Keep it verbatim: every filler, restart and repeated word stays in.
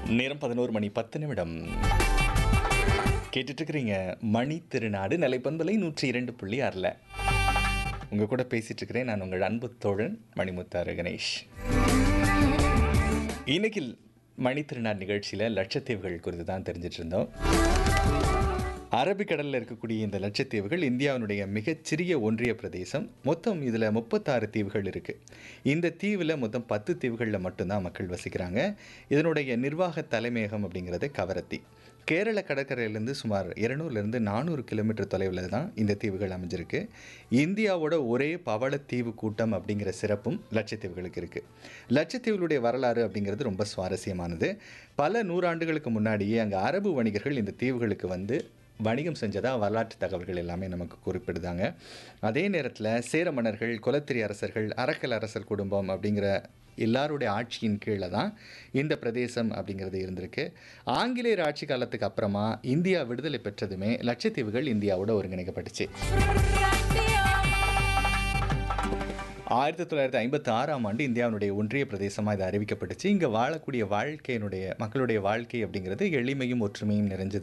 நேரம் பதினொரு மணி பத்து நிமிடம். கேட்டுட்டு இருக்கிறீங்க மணி திருநாடு நிலைப்பண்பலை நூற்றி இரண்டு புள்ளி ஆறுல. உங்க கூட பேசிட்டு இருக்கிறேன் நான் உங்கள் அன்பு தோழன் மணிமுத்தாறு கணேஷ். இன்னைக்கு மணி திருநாடு நிகழ்ச்சியில் லட்சத்தீவுகள் குறித்து தான் தெரிஞ்சிட்டு இருந்தோம். அரபிக்கடலில் இருக்கக்கூடிய இந்த லட்சத்தீவுகள் இந்தியாவினுடைய மிகச்சிறிய ஒன்றிய பிரதேசம். மொத்தம் இதில் முப்பத்தாறு தீவுகள் இருக்குது. இந்த தீவில் மொத்தம் பத்து தீவுகளில் மட்டும்தான் மக்கள் வசிக்கிறாங்க. இதனுடைய நிர்வாக தலைமையகம் அப்படிங்கிறது கவரத்தி. கேரள கடற்கரையிலேருந்து சுமார் இருநூறுலேருந்து நானூறு கிலோமீட்டர் தொலைவில் தான் இந்த தீவுகள் அமைஞ்சிருக்கு. இந்தியாவோட ஒரே பவளத்தீவு கூட்டம் அப்படிங்கிற சிறப்பும் லட்சத்தீவுகளுக்கு இருக்குது. லட்சத்தீவுகளுடைய வரலாறு அப்படிங்கிறது ரொம்ப சுவாரஸ்யமானது. பல நூறாண்டுகளுக்கு முன்னாடியே அங்கே அரபு வணிகர்கள் இந்த தீவுகளுக்கு வந்து வணிகம் செஞ்சதாக வரலாற்று தகவல்கள் எல்லாமே நமக்கு குறிப்பிடுதாங்க. அதே நேரத்தில் சேர மன்னர்கள், குலத்திரி அரசர்கள், அரக்கல் அரசர் குடும்பம் அப்படிங்கிற எல்லாருடைய ஆட்சியின் கீழே தான் இந்த பிரதேசம் அப்படிங்கிறது இருந்திருக்கு. ஆங்கிலேயர் ஆட்சி காலத்துக்கு அப்புறமா இந்தியா விடுதலை பெற்றதுமே லட்சத்தீவுகள் இந்தியாவோட ஒருங்கிணைக்கப்பட்டுச்சு. ஆயிரத்தி தொள்ளாயிரத்தி ஐம்பத்தி ஆறாம் ஆண்டு இந்தியாவினுடைய ஒன்றிய பிரதேசமாக இது அறிவிக்கப்பட்டுச்சு. இங்கே வாழக்கூடிய வாழ்க்கையினுடைய மக்களுடைய வாழ்க்கை அப்படிங்கிறது எளிமையும் ஒற்றுமையும் நிறைஞ்சது.